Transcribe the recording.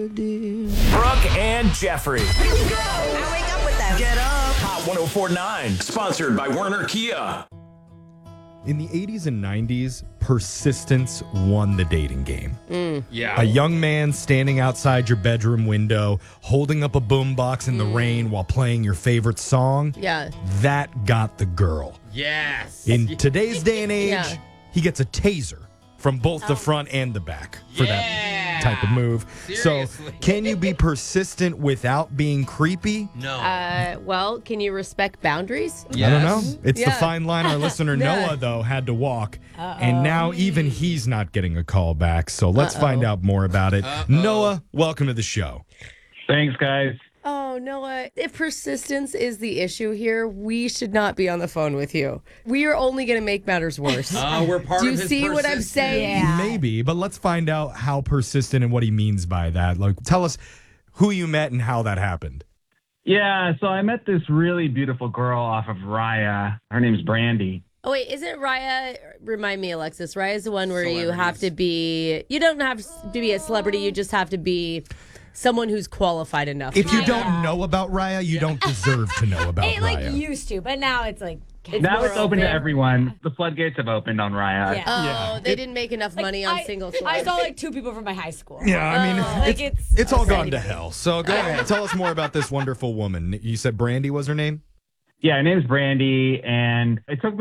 melody. Brooke and Jeffrey. I wake up with them. Get up. Hot 104.9. Sponsored by Werner Kia. In the 80s and 90s, persistence won the dating game. Yeah. A young man standing outside your bedroom window, holding up a boombox in the rain while playing your favorite song. Yeah. That got the girl. Yes. In today's day and age, Yeah. he gets a taser from both the front and the back for that type of move. Seriously. So, can you be persistent without being creepy? No. Well, can you respect boundaries? I don't know. It's the Yeah. fine line our listener Noah, though, had to walk. And now even he's not getting a call back. So let's find out more about it. Noah, welcome to the show. Thanks, guys. Oh, Noah, if persistence is the issue here, we should not be on the phone with you. We are only going to make matters worse. We're part Do you of his see what I'm persistence. saying? Maybe, but let's find out how persistent and what he means by that. Like, tell us who you met and how that happened. Yeah, so I met this really beautiful girl off of Raya. Her name's Brandy. Oh, wait, isn't Raya, remind me, Alexis, Raya's the one where you have to be, you don't have to be a celebrity, you just have to be someone who's qualified enough. If you don't know about Raya, you don't deserve to know about It Raya. used to, but now it's like Now it's open to open. everyone. The floodgates have opened on Raya. Yeah. Oh, they didn't make enough money on single I celebs. saw like 2 people from my high school. Yeah, I mean, Like, it's all gone to upsetting. hell. So go ahead, tell us more about this wonderful woman. You said Brandy was her name? Yeah, her name's Brandy, and it took me